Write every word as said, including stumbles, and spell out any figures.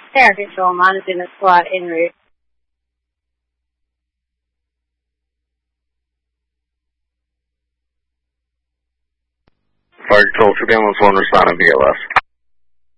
Fire Control, monitoring the squad en route. Fire Control, should be on one responding V L S.